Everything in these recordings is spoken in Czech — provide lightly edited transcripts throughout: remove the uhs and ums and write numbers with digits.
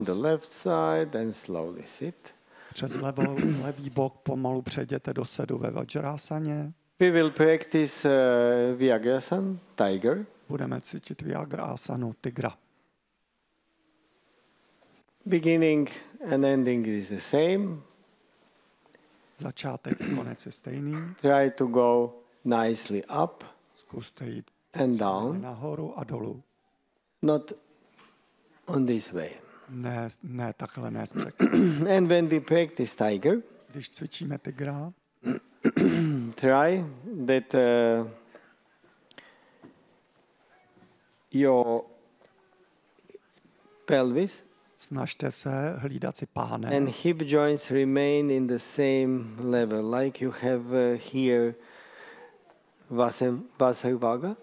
The left side and slowly sit. Přes levý bok pomalu přejděte do sedu ve Vajrasaně. We will practice Vyagrasan, tiger. Budeme cvičit Vyagrasanu, tigra. Beginning and ending is the same. Začátek, konec je stejný. Try to go nicely up Zkuste jít and down, nahoru a dolů. not on this way. Ne takhle, ne And when we practice tiger, Když cvičíme tigra, try that your pelvis snažte se hlídat si pánev and hip joints remain in the same level, like you have here Vasarvaga.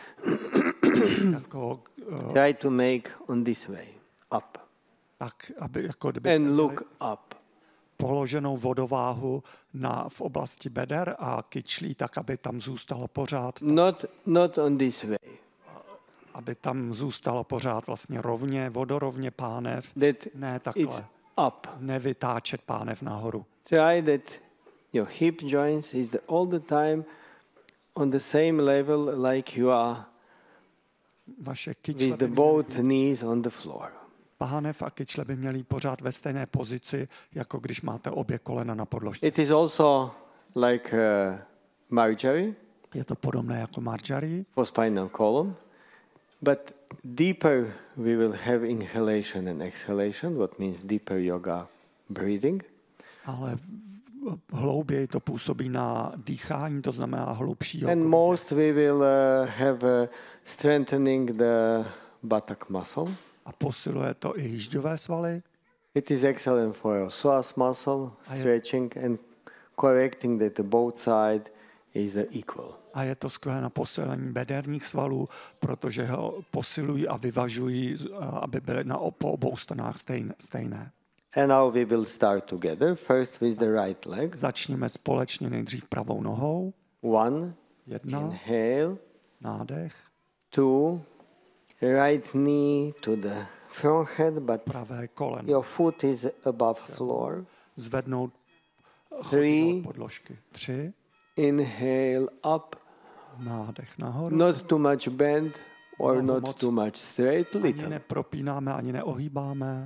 jako, Try to make on this way, up, tak, aby jako kdybyste and měli look up. položenou vodováhu v oblasti beder a kyčlí, tak aby tam zůstalo pořád, Not on this way. aby tam zůstalo pořád vlastně rovně, vodorovně pánev, That ne it's takhle, up. nevytáčet pánev nahoru. Try that your hip joints is all the time on the same level, like you are Vaše kyčle with the by both měly, knees on the floor. pánev a kyčle by měly pořád ve stejné pozici, jako když máte obě kolena na podložce. It is also like Marjari Je to podobné jako Marjari, for spinal column, but deeper we will have inhalation and exhalation, what means deeper yoga breathing. ale hlouběji to působí na dýchání, to znamená hlubší And jogu. most we will have strengthening the buttock muscle. A posiluje to i hýžďové svaly. It is excellent for your psoas muscle, stretching and correcting that the both side is equal. A je to skvělé na posílení bederních svalů, protože ho posilují a vyvažují, aby byly po obou stranách stejné. And now we will start together, first with the right leg. Začněme společně nejdřív pravou nohou. 1, 1, inhale, nádech, 2, right knee to the front head, but pravé koleno. your foot is above floor. Zvednout 3, od podložky. 3, inhale up, nádech nahoru. not too much bend or Nohu not moc too much straight, Ani little. nepropínáme, ani neohýbáme.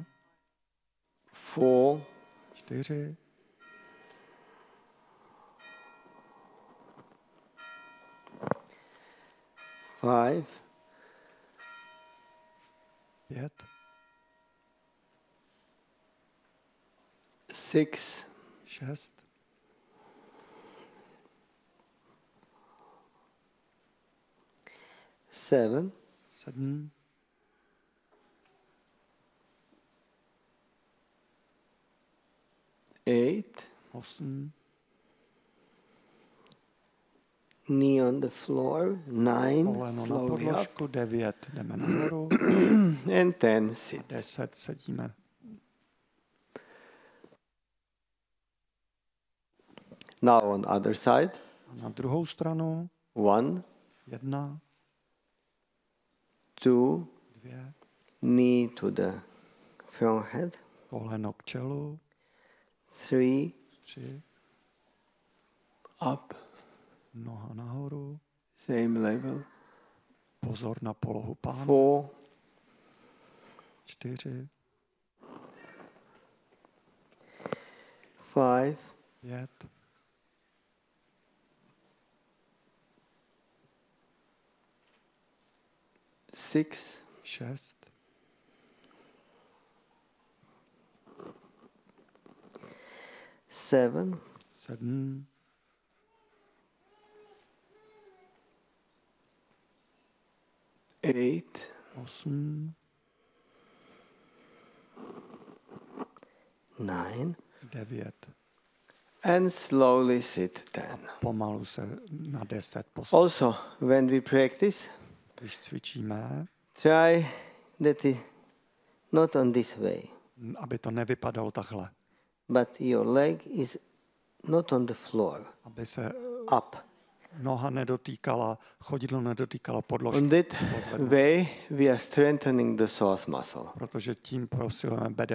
4, 4, 5, 5, 6, 6, 7, 7, 8, 8, knee on the floor, 9, koleno na slowly up, podložku, 9, jdeme nahoru, and 10, sit. 10, sedíme. Now on other side, A na druhou stranu, 1, 1, 2, 2, knee to the front head, koleno k čelu, 3, 3, up, noha nahoru, same level, pozor na polohu pánu, 4, 4, 5, 5, 6, 6, 7, 7, 8, 8, 9, 9. and slowly sit 10. Pomalu se na 10 posadit. Also, when we practice, Když cvičíme, try that it not on this way, aby to nevypadalo takhle. but your leg is not on the floor, Aby se up. noha nedotýkala, chodidlo nedotýkalo podložky. On that way, we are strengthening the psoas muscle. Protože tím posilujeme